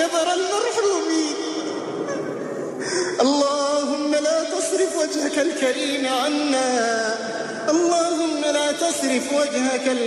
نذر المرحومين. اللهم لا تصرف وجهك الكريم عنا، اللهم لا تصرف وجهك